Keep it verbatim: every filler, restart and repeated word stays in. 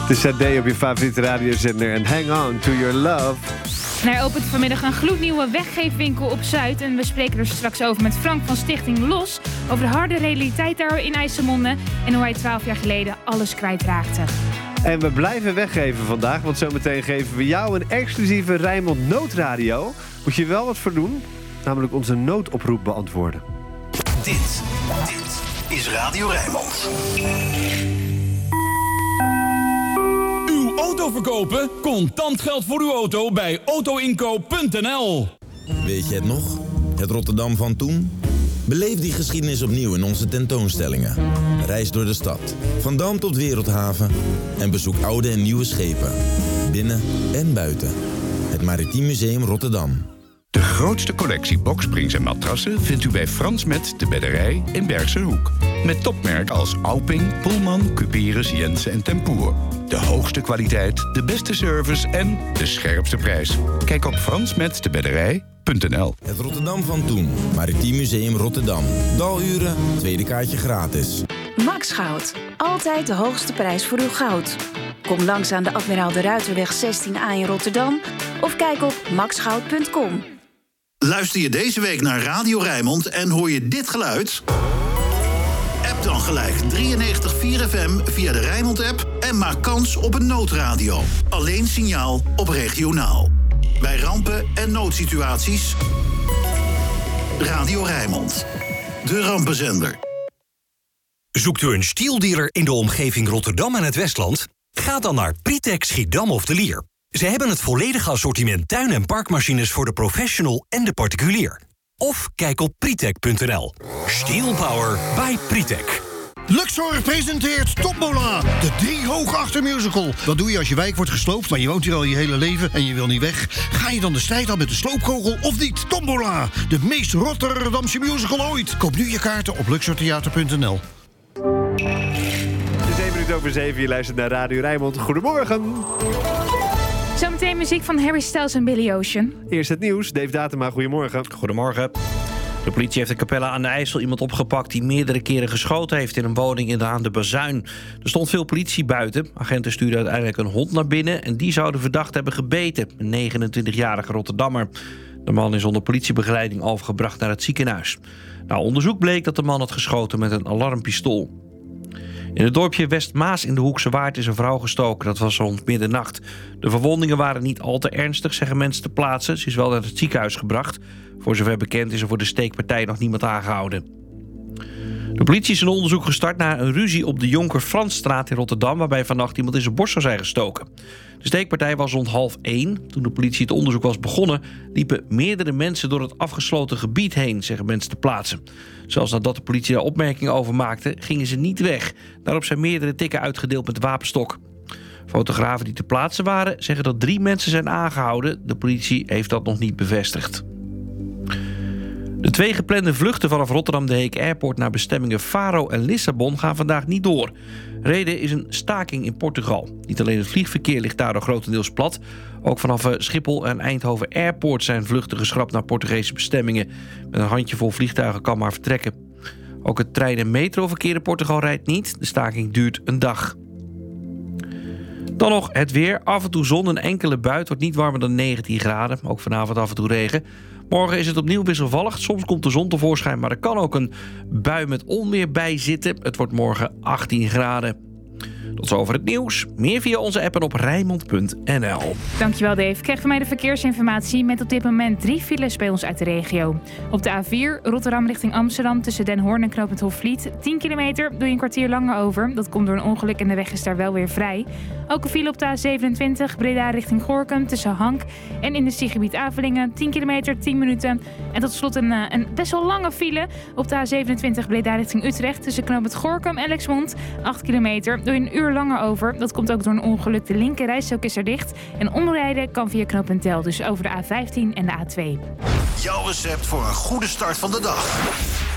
De Sade op je favoriete radiozender en Hang On To Your Love. Er opent vanmiddag een gloednieuwe weggeefwinkel op Zuid. En we spreken er straks over met Frank van Stichting Los. Over de harde realiteit daar in IJsselmonde. En hoe hij twaalf jaar geleden alles kwijtraakte. En we blijven weggeven vandaag. Want zometeen geven we jou een exclusieve Rijnmond noodradio. Moet je wel wat voor doen. Namelijk onze noodoproep beantwoorden. Dit, dit is Radio Rijnmond. Auto verkopen? Contant geld voor uw auto bij autoinkoop punt n l. Weet je het nog? Het Rotterdam van toen? Beleef die geschiedenis opnieuw in onze tentoonstellingen. Reis door de stad, van Dam tot Wereldhaven. En bezoek oude en nieuwe schepen. Binnen en buiten. Het Maritiem Museum Rotterdam. De grootste collectie boksprings en matrassen vindt u bij Frans Met de Bedderij in Bergse Hoek. Met topmerken als Auping, Pullman, Cuperus, Jensen en Tempoer. De hoogste kwaliteit, de beste service en de scherpste prijs. Kijk op frans met de bedderij punt n l. Het Rotterdam van toen. Maritiem Museum Rotterdam. Daluren, tweede kaartje gratis. Max Goud. Altijd de hoogste prijs voor uw goud. Kom langs aan de Admiraal de Ruiterweg zestien A in Rotterdam. Of kijk op max goud punt com. Luister je deze week naar Radio Rijnmond en hoor je dit geluid? App dan gelijk drieënnegentig komma vier F M via de Rijnmond-app en maak kans op een noodradio. Alleen signaal op regionaal. Bij rampen en noodsituaties. Radio Rijnmond. De rampenzender. Zoekt u een stieldealer in de omgeving Rotterdam en het Westland? Ga dan naar Pritek Schiedam of de Lier. Ze hebben het volledige assortiment tuin- en parkmachines voor de professional en de particulier. Of kijk op pritek punt n l. Steel Power by Pritek. Luxor presenteert Tombola, de drie hoog achter musical. Wat doe je als je wijk wordt gesloopt, maar je woont hier al je hele leven en je wil niet weg? Ga je dan de strijd aan met de sloopkogel of niet? Tombola, de meest Rotterdamse musical ooit. Koop nu je kaarten op luxor theater punt n l. Het is één minuut over zeven, je luistert naar Radio Rijnmond. Goedemorgen. Zometeen muziek van Harry Styles en Billy Ocean. Eerst het nieuws, Dave Datema, goedemorgen. Goedemorgen. De politie heeft in Capelle aan de IJssel iemand opgepakt die meerdere keren geschoten heeft in een woning in de Aan de Bazuin. Er stond veel politie buiten. Agenten stuurden uiteindelijk een hond naar binnen en die zou de verdachte hebben gebeten. Een negenentwintigjarige Rotterdammer. De man is onder politiebegeleiding overgebracht naar het ziekenhuis. Na onderzoek bleek dat de man had geschoten met een alarmpistool. In het dorpje Westmaas in de Hoekse Waard is een vrouw gestoken. Dat was rond middernacht. De verwondingen waren niet al te ernstig, zeggen mensen ter plaatse. Ze is wel naar het ziekenhuis gebracht. Voor zover bekend is er voor de steekpartij nog niemand aangehouden. De politie is een onderzoek gestart naar een ruzie op de Jonker Fransstraat in Rotterdam, waarbij vannacht iemand in zijn borst zou zijn gestoken. De steekpartij was rond half één. Toen de politie het onderzoek was begonnen, liepen meerdere mensen door het afgesloten gebied heen, zeggen mensen ter plaatse. Zelfs nadat de politie daar opmerkingen over maakte, gingen ze niet weg. Daarop zijn meerdere tikken uitgedeeld met de wapenstok. Fotografen die ter plaatse waren zeggen dat drie mensen zijn aangehouden. De politie heeft dat nog niet bevestigd. De twee geplande vluchten vanaf Rotterdam de Heek Airport naar bestemmingen Faro en Lissabon gaan vandaag niet door. Reden is een staking in Portugal. Niet alleen het vliegverkeer ligt daardoor grotendeels plat. Ook vanaf Schiphol en Eindhoven Airport zijn vluchten geschrapt naar Portugese bestemmingen. Met een handjevol vliegtuigen kan maar vertrekken. Ook het trein- en metroverkeer in Portugal rijdt niet. De staking duurt een dag. Dan nog het weer. Af en toe zon, een enkele bui. Het wordt niet warmer dan negentien graden. Ook vanavond af en toe regen. Morgen is het opnieuw wisselvallig. Soms komt de zon tevoorschijn, maar er kan ook een bui met onweer bij zitten. Het wordt morgen achttien graden. Tot zover het nieuws. Meer via onze app en op rijnmond punt n l. Dankjewel Dave. Krijg van mij de verkeersinformatie met op dit moment drie files bij ons uit de regio. Op de A vier Rotterdam richting Amsterdam tussen Den Hoorn en knooppunt Hofvliet. tien kilometer doe je een kwartier langer over. Dat komt door een ongeluk en de weg is daar wel weer vrij. Ook een file op de A zevenentwintig Breda richting Gorinchem tussen Hank en industriegebied Avelingen. tien kilometer, tien minuten. En tot slot een, een best wel lange file op de A zevenentwintig Breda richting Utrecht tussen knooppunt Gorinchem en Lexmond. acht kilometer doe je een uur langer over. Dat komt ook door een ongeluk. De linker rijstrook is er dicht. En omrijden kan via knooppunt Tel, dus over de A vijftien en de A twee. Jouw recept voor een goede start van de dag.